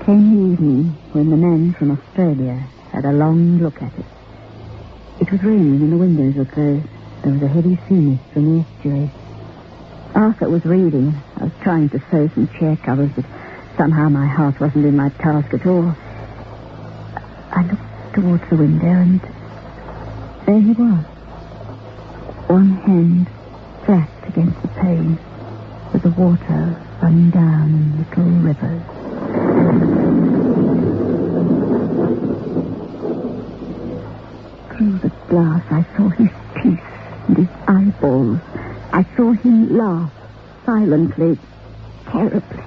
came the evening when the men from Australia had a long look at it. It was raining and the windows were closed. There was a heavy sea mist from the estuary. Arthur was reading. I was trying to sew some chair covers, but somehow my heart wasn't in my task at all. I looked towards the window, and there he was. One hand flat against the pane, with the water running down in little rivers. Through the glass, I saw his teeth and his eyeballs. I saw him laugh silently, terribly.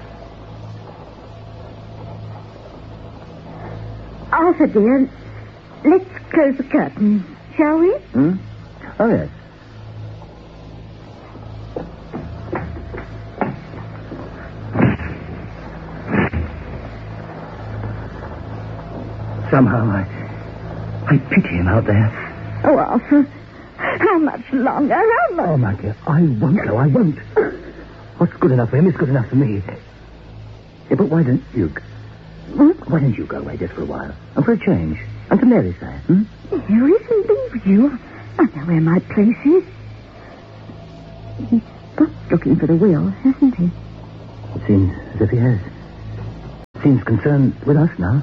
Arthur, dear, let's close the curtain, shall we? Oh, yes. Somehow I pity him out there. Oh, Arthur, how much longer? How much? Oh, my dear, I won't go, I won't. What's good enough for him is good enough for me. Yeah, but why don't you... Why don't you go away just for a while? And for a change. And to Mary's side, Mary can leave you. I know where my place is. He's stopped looking for the will, hasn't he? It seems as if he has. Seems concerned with us now.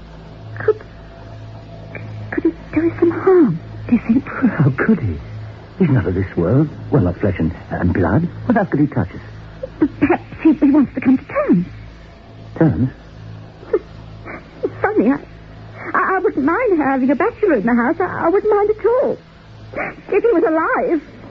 Could he do us some harm, do you think? How could he? He's not of this world. Well, not flesh and blood. What else could he touch us? Perhaps he wants to come to terms. Terms? It's funny, I wouldn't mind having a bachelor in the house. I wouldn't mind at all. If he was alive.